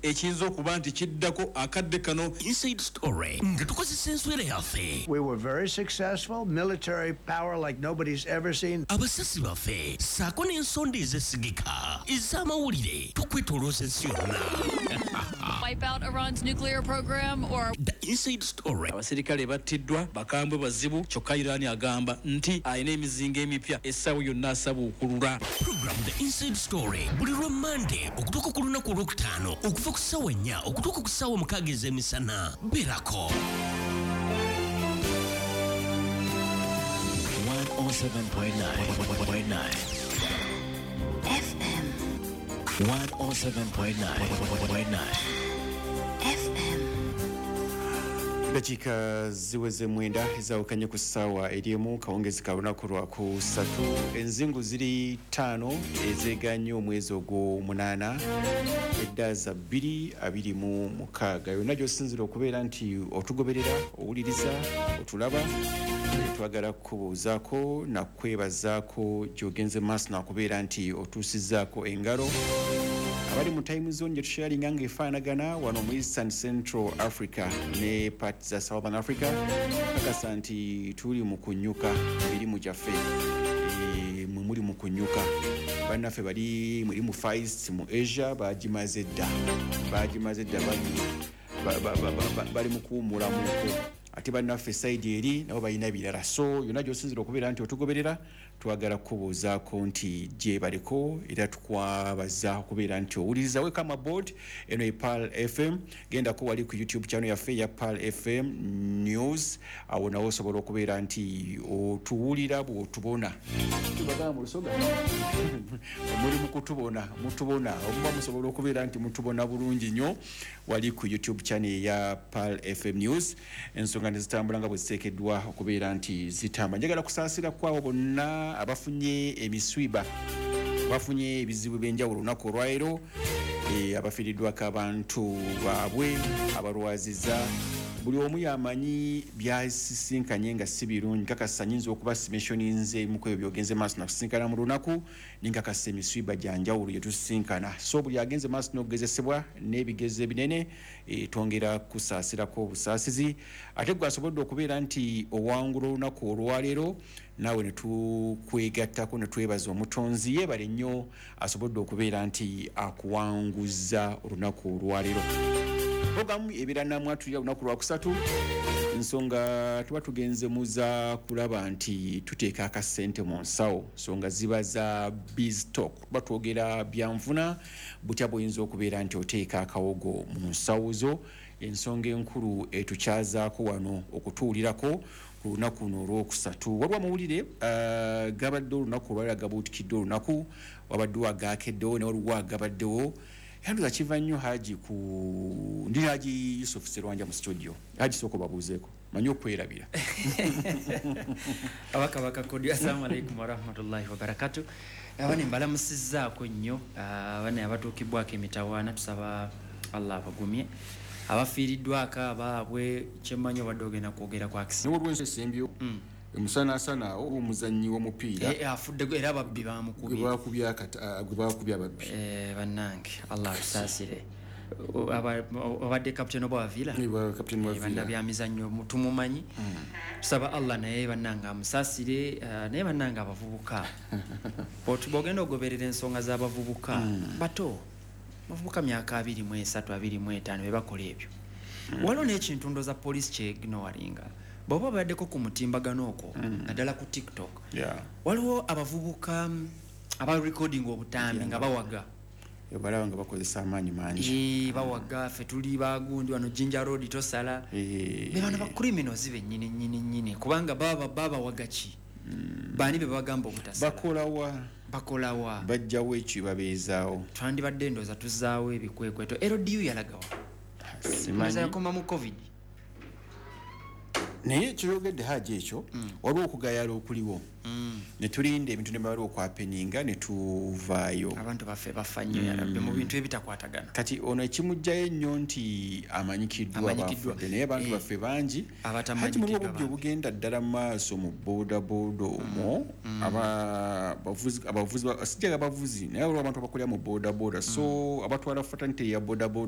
ekiyinza okuba nti kiddako akadde kano. Inside Story nga tukozesa enswera yaffe. We were very successful, military power like nobody's ever seen. Abasasi baffe saako n'ensonda ezesigika ez'amawulire tukwetolooza ensi yonna. Wipe out Iran's nuclear program or The Inside Story. Abasirikale battiddwa bakambwe bazibu kyokka Iran agamba nti alina emizinga emipya essaawa yonna asaba okulula. Program The Inside Story buli lwa Monday okutuuka ku lunaku olwokutaano okuva ku ssaawa 4 okutuuka ku ssaawa 6 ez'emisana. Berako 107.9 FM 107.9 FM Dakika ziweze mwenda ezawukanye ku ssaawa erimu kawungezi ka lunaku lwa kusatu. Enzingu ziri 5 ezeganye omwezi ogw'omunaana eddaza 226 yonna gy'osinzira okubeera nti otugoberera owuliriza otulaba twagala kukubuuzaako nakwebazaako gy'ogenze maaso nakubeera nti otuusizaako engalo. Abali mu time zone gye tusharinga ng'efaanagana wano mu Eastern Central Africa ne part za Southern Africa kakasa nti tuli mu kunyuka emirimu gyaffe muli mu kunyuka. Bannaffe bali muri mu Far East mu Asia bagimaze dda bali mu kuwummulamuko ate bannaffe side eri nabo balina birala. So yonna gy'osinzira okubeera nti otugoberera twagala kukubuuzaako nti gye baliko era tukwabaza okubeera nti owuliriza. Welcome aboard eno e Pearl FM. Gendako wali ku YouTube channel yaffe ya Pearl FM News. Awo nawo osobola okubeera nti otuwulira bw'otubona. Tubagala mu lusoga muli mu kutubona mutubona oba musobola okubeera nti mutubona bulungi nnyo wali ku YouTube channel ya Pearl FM News. Ensonga nezitambula nga bwe ziteekeddwa okubeera nti zitamba. Njagala kusaasira kwabo bonna abafunye emiswiba bafunye ebizibu by'enjawulo olunaku olwaleero abafiiriddwako abantu baabwe abalwaziza. Buli omu yamanyi byasisinkanye nga si birungi. Kakasa nyinza okuba simishoninze mu kwebyo byogenze maaso nakusisinkana mu lunaku ninkakasa emiswiba gya njawulo gye tusisinkana. So buli agenze maaso n'okugezesebwa n'ebigezo ebinene twongera kusaasirako obusaasizi. Ate gwasobodde okubeera nti owangula olunaku olwaleero naawe ne tukwegattako ne twebaza omutonzi yeebale nnyo asobodde okubeera nti akuwanguza olunaku olwaleero. Programu ebira namwatulira lunaku lwa kusatu ensonga tuba tugenze muza kulaba nti tuteeka akasente mu nsawo. Nsonga ziba za biztalk tuba twogera byanfuna butya bw'oyinza okubeera nti oteeka akawogo mu nsawo zo. Ensonga enkulu etukyazaako wano okutuulirako ku lunaku luno olwokusatu. Waliwo amawulire gabadde olunaku olwalira gabuutikidde olunaku wabaddewo agaakeddewo ne waliwo agabaddewo. Yanduza kiva nnyo Haji ku ndi Haji Yusuf Serwanja mu studio. Haji soko babuzeeko manyi okwerabira. Abaka kodi assalamu alaikum wa rahmatullahi wa barakatuh. Abane mbalamusizzaako nnyo abane abatuukibwako emitawaana tusaba Allah abagumye abafiiriddwako abaabwe kyemmanyi obadde ogenda kwogera ku akisi. Niwo lwensi esembyo emusana sana omuzannyi w'omupiira afudde era ababbi bamukubye bakubya ababbi bannange Allah tusaasire. Obadde kapiteni oba wavila banda byamizannyo tumumanyi. Tusaba Allah naye bannange amusaasire naye bannange abavubuka bw'ogenda ogoberera ensonga z'abavubuka bato bavubuka myaka 23 25 be bakola ebyo. Waliwo n'ekintu ndoza poliisi kyeginowalinga bw'oba baddeko ku mutimbagano okwo naddala ku TikTok. Waliwo abavubuka aba recording obutambi nga bawaga balaba nga bakozesa amaanyi mangi bawaga ffe tuli bagundi wano Jinja Road tosala be bano ba criminals bennyini kubanga baba waga ki bani be bagamba obutasala bakolawa bajjawo ekyo babeezaawo. Twandibadde ndoza tuzaawo ebikwekweto. LDU yalagawa simanyi yakoma mu COVID. Naye kyogedde Haji ekyo waliwo okugayala okuliwo ne tulinda ebintu ne bali okwapeninga ne tuvaayo. Abantu baffe bafa nnyo yarabbe mu bintu ebitakwatagana. Kati ono ekimujjayo ennyo nti amanyikiddwa bafudde naye abantu baffe bangi Haji muri obudde obugenda ddala mu maaso mu boodabooda omwo abavuzi sijjaga bavuzi naye waliwo abantu abakolera mu boodabooda so abatwala fatanite ya boodabooda